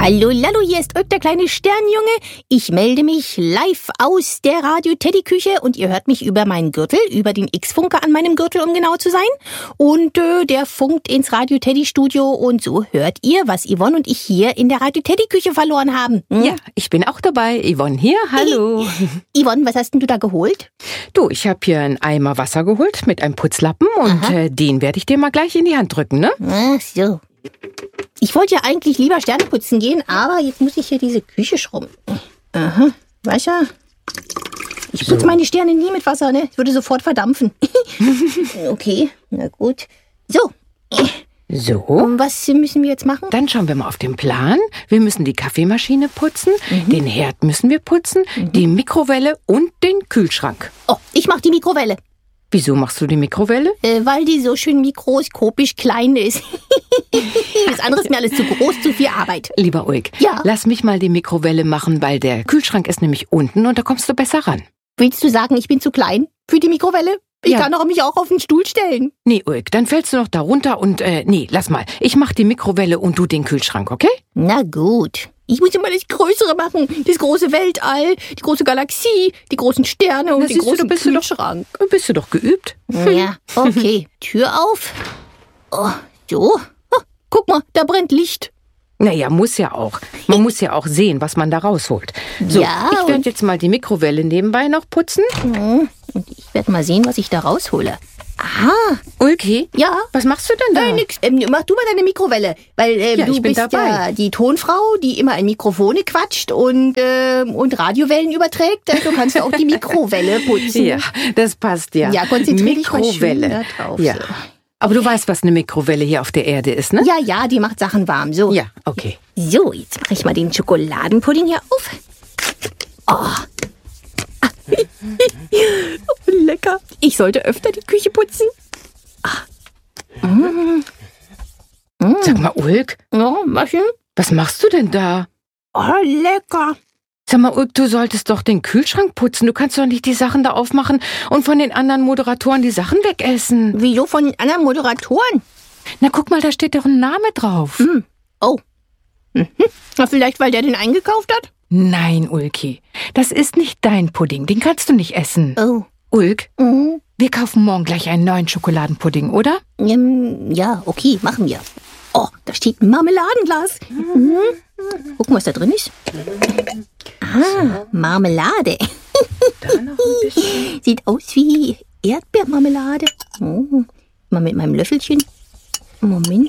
Hallo Lallo, hier ist Ulk, der kleine Sternjunge. Ich melde mich live aus der Radio-Teddy-Küche und ihr hört mich über meinen Gürtel, über den X-Funker an meinem Gürtel, um genau zu sein. Und der funkt ins Radio-Teddy-Studio und so hört ihr, was Yvonne und ich hier in der Radio-Teddy-Küche verloren haben. Ja, ich bin auch dabei. Yvonne hier, hallo. Yvonne, was hast denn du da geholt? Du, ich habe hier einen Eimer Wasser geholt mit einem Putzlappen und den werde ich dir mal gleich in die Hand drücken, ne? Ach so. Ich wollte ja eigentlich lieber Sterne putzen gehen, aber jetzt muss ich hier diese Küche schrubben. Aha, Wasser. Ich putze meine Sterne nie mit Wasser, ne? Es würde sofort verdampfen. Okay, na gut. So. So. Und was müssen wir jetzt machen? Dann schauen wir mal auf den Plan. Wir müssen die Kaffeemaschine putzen, den Herd müssen wir putzen, die Mikrowelle und den Kühlschrank. Oh, ich mach die Mikrowelle. Wieso machst du die Mikrowelle? Weil die so schön mikroskopisch klein ist. Das andere ist mir alles zu groß, zu viel Arbeit. Lieber Ulk, Ja? lass mich mal die Mikrowelle machen, weil der Kühlschrank ist nämlich unten und da kommst du besser ran. Willst du sagen, ich bin zu klein für die Mikrowelle? Ich Ja. kann doch mich auch auf den Stuhl stellen. Nee, Ulk, dann fällst du noch da runter und, nee, lass mal. Ich mach die Mikrowelle und du den Kühlschrank, okay? Na gut. Ich muss immer das Größere machen. Das große Weltall, die große Galaxie, die großen Sterne und Na, den siehst du, großen bist du doch- Kühlschrank. Bist du doch geübt? Ja, okay. Tür auf. Oh, so. Oh, guck mal, da brennt Licht. Naja, muss ja auch. Man muss ja auch sehen, was man da rausholt. So, Ja, ich und- werde jetzt mal die Mikrowelle nebenbei noch putzen. Und ich werde mal sehen, was ich da raushole. Aha, Ulki, ja. was machst du denn da? Nix. Mach du mal deine Mikrowelle. Weil Ja, du ich bin bist dabei. ja die Tonfrau, die immer in Mikrofone quatscht und Radiowellen überträgt. Du kannst ja auch die Mikrowelle putzen. Ja, das passt ja. Ja, konzentrier dich mal schön Mikrowelle. da drauf. Ja. So. Aber du weißt, was eine Mikrowelle hier auf der Erde ist, ne? Ja, die macht Sachen warm. So. Ja, okay. So, jetzt mache ich mal den Schokoladenpudding hier auf. Oh. Oh, lecker. Ich sollte öfter die Küche putzen. Sag mal, Ulk, Ja, was denn? was machst du denn da? Oh, lecker. Sag mal, Ulk, du solltest doch den Kühlschrank putzen. Du kannst doch nicht die Sachen da aufmachen und von den anderen Moderatoren die Sachen wegessen. Wieso von den anderen Moderatoren? Na, guck mal, da steht doch ein Name drauf. Oh. Na, vielleicht, weil der den eingekauft hat? Nein, Ulki, das ist nicht dein Pudding. Den kannst du nicht essen. Oh. Ulk, Mhm. wir kaufen morgen gleich einen neuen Schokoladenpudding, oder? Ja, okay, machen wir. Oh, da steht ein Marmeladenglas. Mhm. Gucken, was da drin ist. Ah, Marmelade. Da noch ein bisschen. Sieht aus wie Erdbeermarmelade. Oh, mal mit meinem Löffelchen. Moment.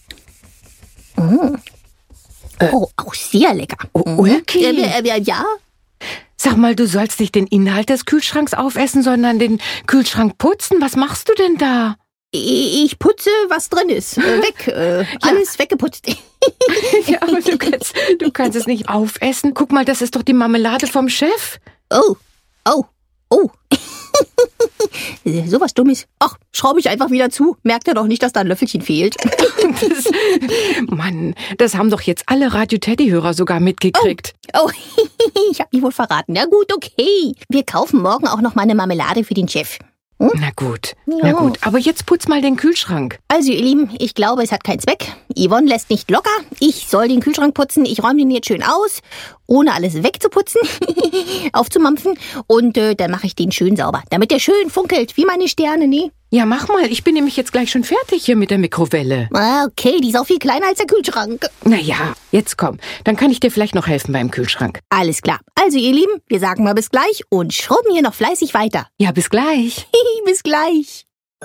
Oh, auch sehr lecker. Ulki. Ja. Sag mal, du sollst nicht den Inhalt des Kühlschranks aufessen, sondern den Kühlschrank putzen. Was machst du denn da? Ich putze, was drin ist. Weg. Alles weggeputzt. Ja, aber du kannst es nicht aufessen. Guck mal, das ist doch die Marmelade vom Chef. Oh. Sowas Dummes. Ach, schraube ich einfach wieder zu. Merkt er doch nicht, dass da ein Löffelchen fehlt. Mann, das haben doch jetzt alle Radio-Teddy-Hörer sogar mitgekriegt. Oh, ich hab die wohl verraten. Na gut, okay. Wir kaufen morgen auch noch mal eine Marmelade für den Chef. Na gut, aber jetzt putz mal den Kühlschrank. Also, ihr Lieben, ich glaube, es hat keinen Zweck. Yvonne lässt nicht locker. Ich soll den Kühlschrank putzen. Ich räume den jetzt schön aus, ohne alles wegzuputzen, aufzumampfen. Und dann mache ich den schön sauber, damit der schön funkelt, wie meine Sterne, ne? Ja, mach mal, ich bin nämlich jetzt gleich schon fertig hier mit der Mikrowelle. Ah, okay, die ist auch viel kleiner als der Kühlschrank. Naja, jetzt komm, dann kann ich dir vielleicht noch helfen beim Kühlschrank. Alles klar. Also, ihr Lieben, wir sagen mal bis gleich und schrubben hier noch fleißig weiter. Ja, bis gleich. Bis gleich.